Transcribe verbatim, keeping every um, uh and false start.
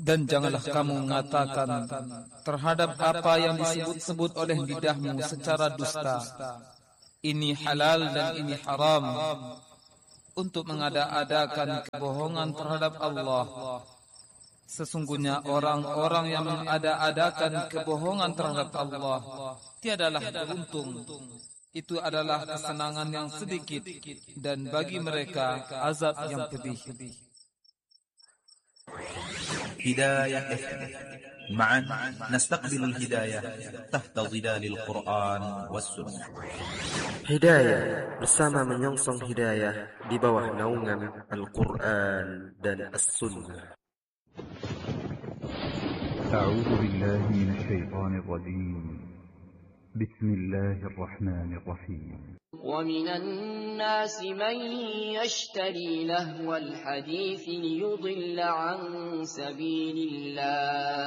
Dan janganlah kamu mengatakan terhadap apa yang disebut-sebut oleh lidahmu secara dusta, ini halal dan ini haram, untuk mengada-adakan kebohongan terhadap Allah. Sesungguhnya orang-orang yang mengada-adakan kebohongan terhadap Allah tiadalah beruntung. Itu adalah kesenangan yang sedikit, dan bagi mereka azab yang pedih. Hidayah F M. معا نستقبل الهداية تحت ظلال القرآن والسنة. Hidayah bersama menyongsong hidayah di bawah naungan Al-Quran dan As-Sunnah. أعوذ بالله من الشيطان الرجيم. بسم الله الرحمن الرحيم. ومن الناس من يشتري لهو الحديث ليضل عن سبيل الله